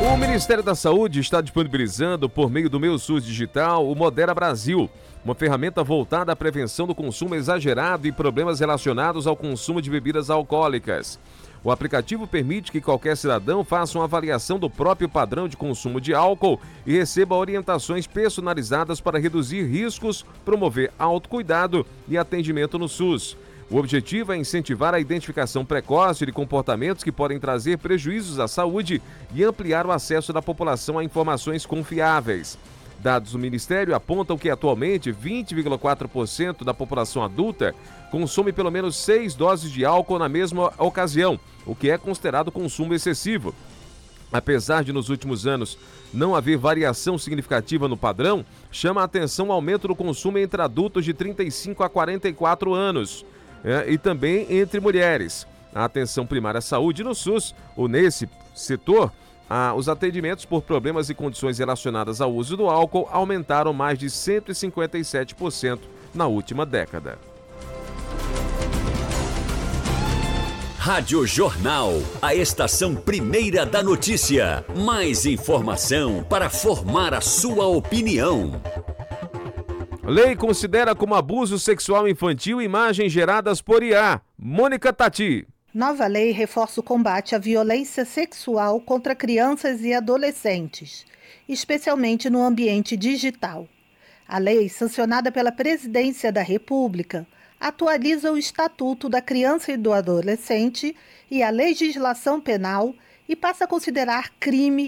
O Ministério da Saúde está disponibilizando, por meio do Meu SUS Digital, o Modera Brasil, uma ferramenta voltada à prevenção do consumo exagerado e problemas relacionados ao consumo de bebidas alcoólicas. O aplicativo permite que qualquer cidadão faça uma avaliação do próprio padrão de consumo de álcool e receba orientações personalizadas para reduzir riscos, promover autocuidado e atendimento no SUS. O objetivo é incentivar a identificação precoce de comportamentos que podem trazer prejuízos à saúde e ampliar o acesso da população a informações confiáveis. Dados do Ministério apontam que atualmente 20,4% da população adulta consome pelo menos 6 doses de álcool na mesma ocasião, o que é considerado consumo excessivo. Apesar de nos últimos anos não haver variação significativa no padrão, chama a atenção o aumento do consumo entre adultos de 35 a 44 anos. E também entre mulheres. A atenção primária à saúde no SUS, ou nesse setor, os atendimentos por problemas e condições relacionadas ao uso do álcool aumentaram mais de 157% na última década. Rádio Jornal, a estação primeira da notícia. Mais informação para formar a sua opinião. Lei considera como abuso sexual infantil imagens geradas por IA. Mônica Tati. Nova lei reforça o combate à violência sexual contra crianças e adolescentes, especialmente no ambiente digital. A lei, sancionada pela Presidência da República, atualiza o Estatuto da Criança e do Adolescente e a legislação penal e passa a considerar crime